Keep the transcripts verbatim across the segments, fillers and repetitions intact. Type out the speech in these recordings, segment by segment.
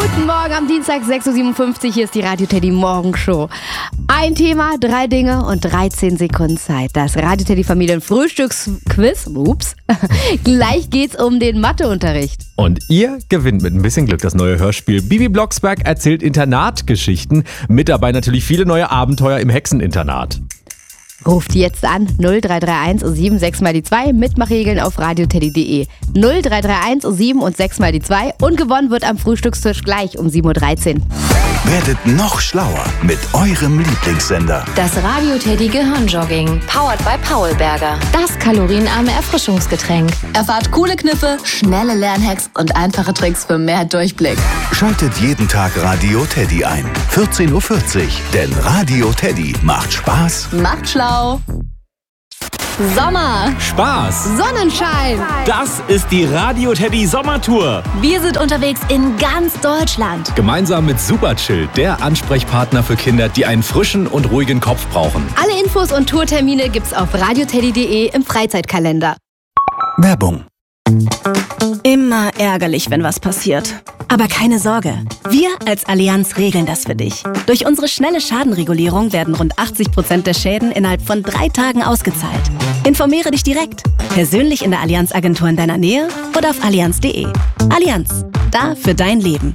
Guten Morgen am Dienstag, sechs Uhr siebenundfünfzig. Hier ist die Radio Teddy Morgenshow. Ein Thema, drei Dinge und dreizehn Sekunden Zeit. Das Radio Teddy Familien Frühstücksquiz. Ups. Gleich geht's um den Matheunterricht. Und ihr gewinnt mit ein bisschen Glück das neue Hörspiel Bibi Blocksberg erzählt Internatgeschichten. Mit dabei natürlich viele neue Abenteuer im Hexeninternat. Ruft jetzt an null drei drei eins sieben sechs mal die zwei. Mitmachregeln auf radioteddy punkt de. null drei drei eins sieben und sechs mal die zwei. Und gewonnen wird am Frühstückstisch gleich um sieben Uhr dreizehn. Werdet noch schlauer mit eurem Lieblingssender. Das Radio Teddy Gehirnjogging. Powered by Paulberger. Das kalorienarme Erfrischungsgetränk. Erfahrt coole Kniffe, schnelle Lernhacks und einfache Tricks für mehr Durchblick. Schaltet jeden Tag Radio Teddy ein. vierzehn Uhr vierzig. Denn Radio Teddy macht Spaß. Macht schlau. Sommer. Spaß. Sonnenschein. Das ist die Radio Teddy Sommertour. Wir sind unterwegs in ganz Deutschland. Gemeinsam mit Superchill, der Ansprechpartner für Kinder, die einen frischen und ruhigen Kopf brauchen. Alle Infos und Tourtermine gibt's auf radioteddy punkt de im Freizeitkalender. Werbung. Immer ärgerlich, wenn was passiert. Aber keine Sorge, wir als Allianz regeln das für dich. Durch unsere schnelle Schadenregulierung werden rund achtzig Prozent der Schäden innerhalb von drei Tagen ausgezahlt. Informiere dich direkt, persönlich in der Allianz-Agentur in deiner Nähe oder auf allianz punkt de. Allianz, da für dein Leben.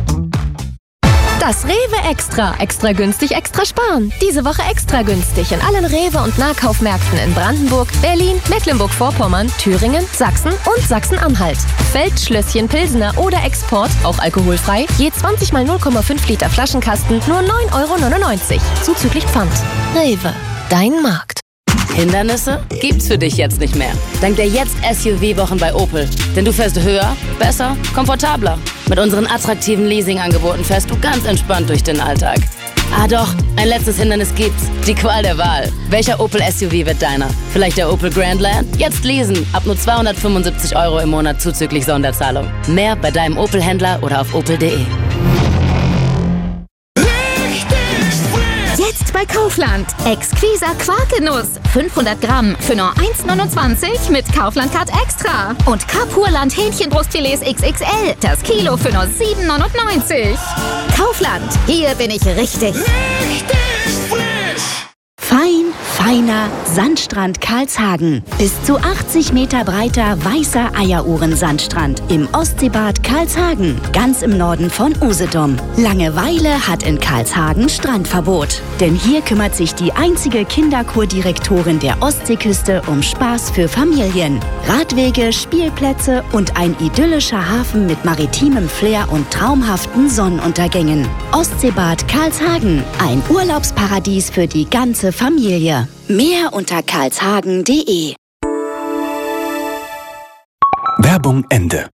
Das Rewe Extra. Extra günstig, extra sparen. Diese Woche extra günstig in allen Rewe- und Nahkaufmärkten in Brandenburg, Berlin, Mecklenburg-Vorpommern, Thüringen, Sachsen und Sachsen-Anhalt. Feldschlösschen Pilsener oder Export, auch alkoholfrei, je zwanzig mal null Komma fünf Liter Flaschenkasten, nur neun Euro neunundneunzig. Zuzüglich Pfand. Rewe, dein Markt. Hindernisse gibt's für dich jetzt nicht mehr. Dank der Jetzt-S U V-Wochen bei Opel. Denn du fährst höher, besser, komfortabler. Mit unseren attraktiven Leasing-Angeboten fährst du ganz entspannt durch den Alltag. Ah doch, ein letztes Hindernis gibt's. Die Qual der Wahl. Welcher Opel S U V wird deiner? Vielleicht der Opel Grandland? Jetzt leasen. Ab nur zweihundertfünfundsiebzig Euro im Monat zuzüglich Sonderzahlung. Mehr bei deinem Opel-Händler oder auf opel punkt de. Jetzt bei Kaufland. Exquisa Quarkenuss. fünfhundert Gramm für nur eins neunundzwanzig mit Kaufland Card Extra. Und Carpurland Hähnchenbrustfilets X X L. Das Kilo für nur sieben neunundneunzig. Kaufland. Hier bin ich richtig. Richtig frisch. Fein, feiner Sandstrand Karlshagen. Bis zu achtzig Meter breiter weißer Eieruhren-Sandstrand im Ostseebad Karlshagen, ganz im Norden von Usedom. Langeweile hat in Karlshagen Strandverbot. Denn hier kümmert sich die einzige Kinderkurdirektorin der Ostseeküste um Spaß für Familien. Radwege, Spielplätze und ein idyllischer Hafen mit maritimem Flair und traumhaften Sonnenuntergängen. Ostseebad Karlshagen, ein Urlaubsparadies für die ganze Familie. Mehr unter karlshagen punkt de. Werbung Ende.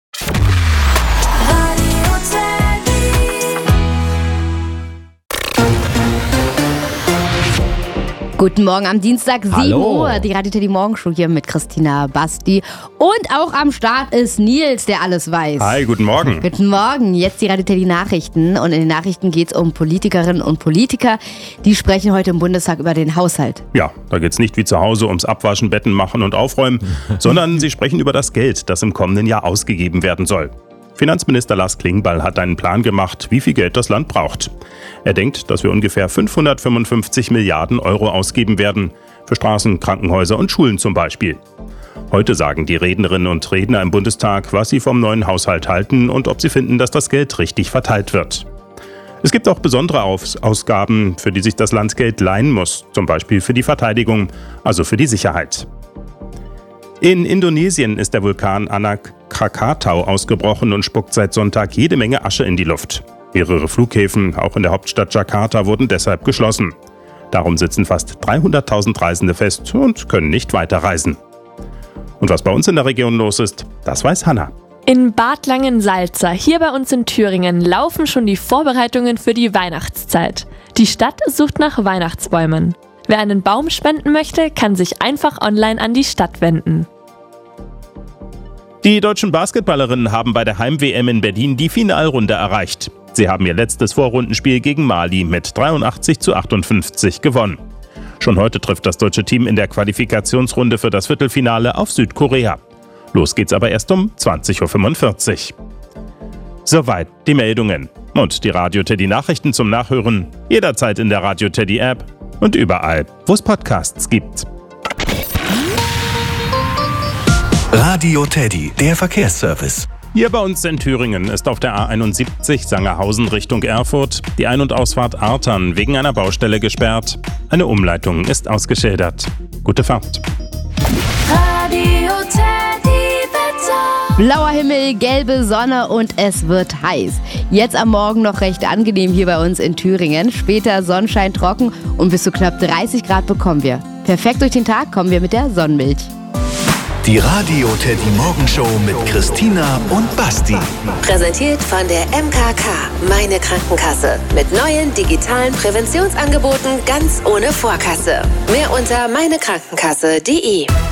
Guten Morgen am Dienstag, sieben Hallo. Uhr. Die Radio Teddy Morgenshow hier mit Christina Basti. Und auch am Start ist Nils, der alles weiß. Hi, guten Morgen. Guten Morgen. Jetzt die Radio Teddy Nachrichten. Und in den Nachrichten geht es um Politikerinnen und Politiker. Die sprechen heute im Bundestag über den Haushalt. Ja, da geht's nicht wie zu Hause ums Abwaschen, Betten machen und Aufräumen, sondern sie sprechen über das Geld, das im kommenden Jahr ausgegeben werden soll. Finanzminister Lars Klingbeil hat einen Plan gemacht, wie viel Geld das Land braucht. Er denkt, dass wir ungefähr fünfhundertfünfundfünfzig Milliarden Euro ausgeben werden. Für Straßen, Krankenhäuser und Schulen zum Beispiel. Heute sagen die Rednerinnen und Redner im Bundestag, was sie vom neuen Haushalt halten und ob sie finden, dass das Geld richtig verteilt wird. Es gibt auch besondere Aus- Ausgaben, für die sich das Land Geld leihen muss. Zum Beispiel für die Verteidigung, also für die Sicherheit. In Indonesien ist der Vulkan Anak Krakatau ausgebrochen und spuckt seit Sonntag jede Menge Asche in die Luft. Mehrere Flughäfen, auch in der Hauptstadt Jakarta, wurden deshalb geschlossen. Darum sitzen fast dreihunderttausend Reisende fest und können nicht weiterreisen. Und was bei uns in der Region los ist, das weiß Hanna. In Bad Langensalza, hier bei uns in Thüringen, laufen schon die Vorbereitungen für die Weihnachtszeit. Die Stadt sucht nach Weihnachtsbäumen. Wer einen Baum spenden möchte, kann sich einfach online an die Stadt wenden. Die deutschen Basketballerinnen haben bei der Heim-W M in Berlin die Finalrunde erreicht. Sie haben ihr letztes Vorrundenspiel gegen Mali mit dreiundachtzig zu achtundfünfzig gewonnen. Schon heute trifft das deutsche Team in der Qualifikationsrunde für das Viertelfinale auf Südkorea. Los geht's aber erst um zwanzig Uhr fünfundvierzig. Soweit die Meldungen. Und die Radio Teddy Nachrichten zum Nachhören jederzeit in der Radio Teddy App und überall, wo es Podcasts gibt. Radio Teddy, der Verkehrsservice. Hier bei uns in Thüringen ist auf der A einundsiebzig Sangerhausen Richtung Erfurt die Ein- und Ausfahrt Artern wegen einer Baustelle gesperrt. Eine Umleitung ist ausgeschildert. Gute Fahrt. Radio Teddy Wetter. Blauer Himmel, gelbe Sonne und es wird heiß. Jetzt am Morgen noch recht angenehm hier bei uns in Thüringen. Später Sonnenschein trocken und bis zu knapp dreißig Grad bekommen wir. Perfekt durch den Tag kommen wir mit der Sonnenmilch. Die Radio Teddy Morgenshow mit Christina und Basti. Präsentiert von der M K K, meine Krankenkasse. Mit neuen digitalen Präventionsangeboten ganz ohne Vorkasse. Mehr unter meine krankenkasse punkt de.